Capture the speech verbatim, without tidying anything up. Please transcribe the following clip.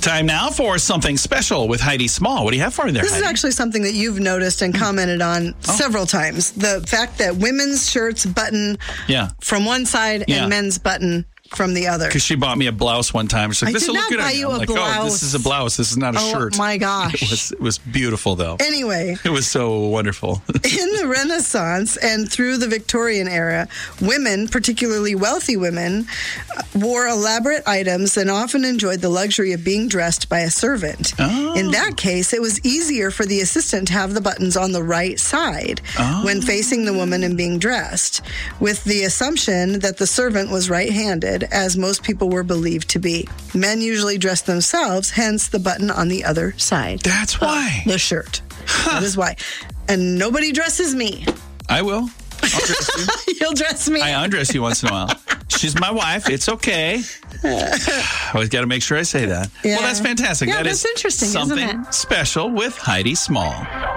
Time now for something special with Heidi Small. What do you have for me there, This Heidi? is actually something that you've noticed and commented on Oh. several times. The fact that women's shirts button Yeah. from one side Yeah. and men's button from the other. Because she bought me a blouse one time. She's like, I this did will look not good on buy you. you I'm a like, oh, blouse. this is a blouse. This is not a Oh, shirt. my gosh. It was, it was beautiful, though. Anyway, It was so wonderful. in the Renaissance and through the Victorian era, women, particularly wealthy women, uh, wore elaborate items and often enjoyed the luxury of being dressed by a servant. Oh. In that case, it was easier for the assistant to have the buttons on the right side Oh. when facing the woman and being dressed, with the assumption that the servant was right-handed, as most people were believed to be. Men usually dress themselves, hence the button on the other side. That's why. The shirt. That is why. And nobody dresses me. I will. I'll dress you. You'll dress me. I undress you once in a while. She's my wife. It's okay. Always got to make sure I say that. Yeah. Well, that's fantastic. Yeah, That that's is interesting, isn't something it? special with Heidi Small.